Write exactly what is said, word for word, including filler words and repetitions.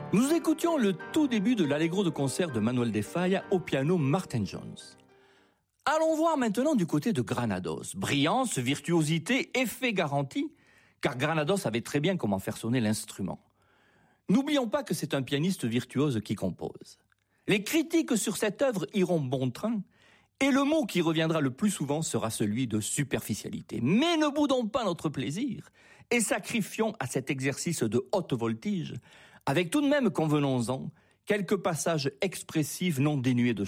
Nous écoutions le tout début de l'Allegro de concert de Manuel de Falla au piano Martin Jones. Allons voir maintenant du côté de Granados. Brillance, virtuosité, effet garanti, car Granados savait très bien comment faire sonner l'instrument. N'oublions pas que c'est un pianiste virtuose qui compose. Les critiques sur cette œuvre iront bon train, et le mot qui reviendra le plus souvent sera celui de superficialité. Mais ne boudons pas notre plaisir, et sacrifions à cet exercice de haute voltige, avec tout de même, convenons-en, quelques passages expressifs non dénués de